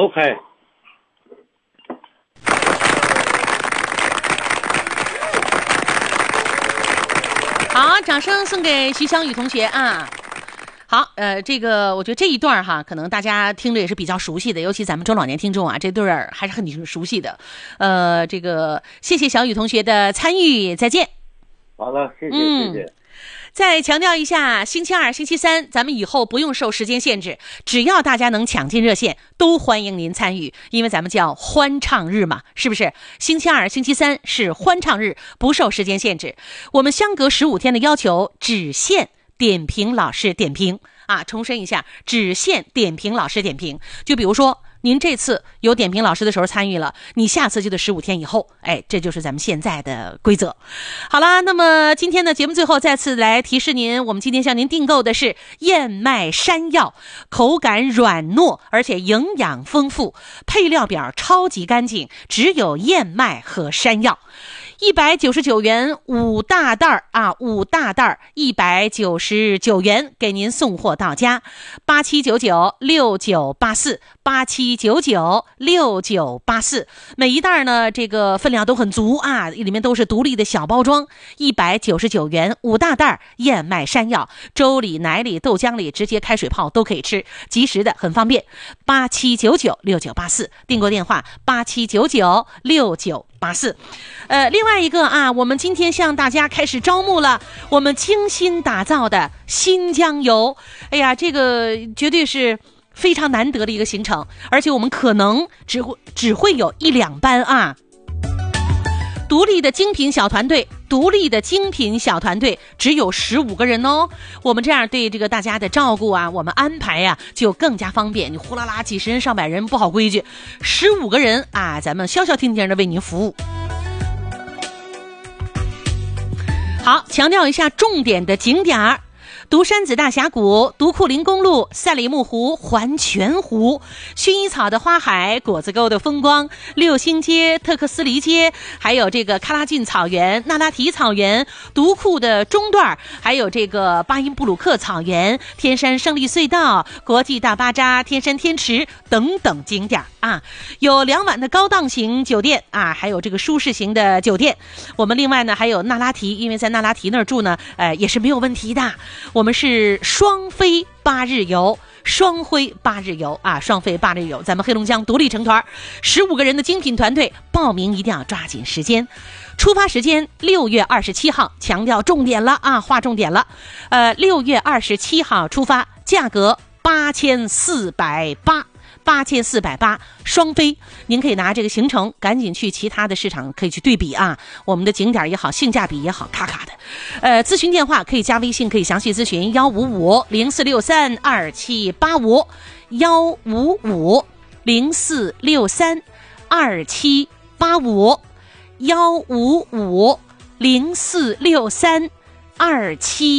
OK。 好，掌声送给徐小雨同学啊！好，这个我觉得这一段哈，可能大家听着也是比较熟悉的，尤其咱们中老年听众啊，这段还是很熟悉的。这个谢谢小雨同学的参与，再见。 好了，谢谢谢谢。 再强调一下，星期二、星期三，咱们以后不用受时间限制，只要大家能抢进热线，都欢迎您参与，因为咱们叫欢唱日嘛，是不是？星期二、星期三是欢唱日，不受时间限制。我们相隔15天的要求，只限点评老师点评啊！重申一下，只限点评老师点评。就比如说，您这次有点评老师的时候参与了，你下次就得15天以后，这就是咱们现在的规则。好啦，那么今天的节目最后再次来提示您，我们今天向您订购的是燕麦山药，口感软糯，而且营养丰富，配料表超级干净，只有燕麦和山药。199元5大袋啊，5大袋199元给您送货到家，87996984，87996984，每一袋呢这个分量都很足啊，里面都是独立的小包装，199元5大袋燕麦山药，粥里、奶里、豆浆里直接开水泡都可以吃，及时的很方便。87996984，订购电话87996984。另外一个啊，我们今天向大家开始招募了我们精心打造的新疆游。哎呀，这个绝对是非常难得的一个行程，而且我们可能只会有1-2班啊。独立的精品小团队只有15个人哦。我们这样对这个大家的照顾啊，我们安排呀就更加方便。你呼啦啦几十人上百人不好规矩，15个人啊，咱们消消停停的为您服务。好，强调一下重点的景点儿。独山子大峡谷、独库林公路、赛里木湖、环泉湖、薰衣草的花海、果子沟的风光、六星街、特克斯离街，还有这个喀拉峻草原、那拉提草原、独库的中段，还有这个巴音布鲁克草原、天山胜利隧道、国际大巴扎、天山天池等等景点啊。有2晚的高档型酒店啊，还有这个舒适型的酒店。我们另外呢还有那拉提，因为在那拉提那儿住呢，也是没有问题的。我们是双飞8日游，双飞8日游啊，双飞8日游，咱们黑龙江独立成团，15个人的精品团队，报名一定要抓紧时间。出发时间6月27号，强调重点了啊，划重点了。6月27号出发，价格8480，双飞。您可以拿这个行程赶紧去其他的市场可以去对比啊，我们的景点也好，性价比也好，卡卡的。咨询电话可以加微信，可以详细咨询155042785，15504632785，15504632785。